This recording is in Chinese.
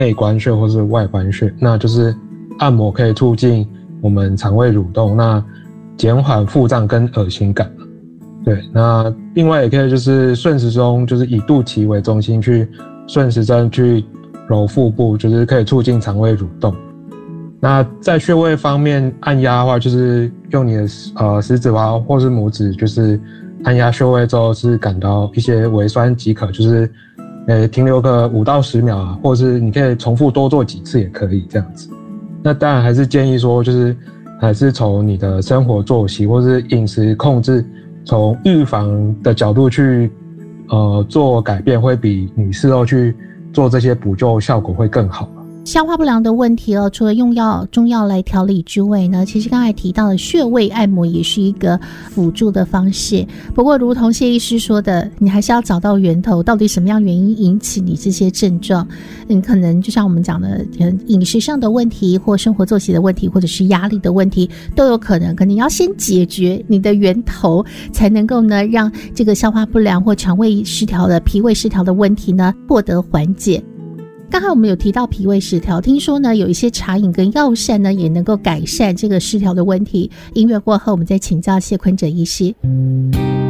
内关穴或是外关穴，那就是按摩可以促进我们肠胃蠕动，那减缓腹胀跟恶心感。对，那另外也可以就是顺时钟，就是以肚脐为中心去顺时针去揉腹部，就是可以促进肠胃蠕动。那在穴位方面按压的话，就是用你的食指吧或是拇指，就是按压穴位之后是感到一些微酸即可，就是停留个5到10秒啊，或是你可以重复多做几次也可以这样子。那当然还是建议说，就是还是从你的生活作息或是饮食控制，从预防的角度去做改变，会比你事后去做这些补救效果会更好。 消化不良的问题除了用中药来调理之外呢，其实刚才提到的穴位按摩也是一个辅助的方式。不过如同谢医师说的，你还是要找到源头，到底什么样原因引起你这些症状。可能就像我们讲的饮食上的问题，或生活作息的问题，或者是压力的问题都有可能，可能要先解决你的源头，才能够呢让这个消化不良或肠胃失调的脾胃失调的问题呢获得缓解。刚才我们有提到脾胃失调，听说呢有一些茶饮跟药膳呢也能够改善这个失调的问题。音乐过后我们再请教谢坤哲医师。